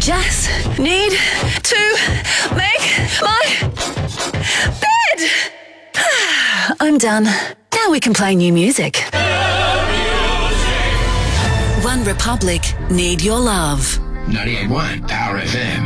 just need to make my bed. I'm done. Now we can play new music. One Republic, Need Your Love. 98.1 Power FM.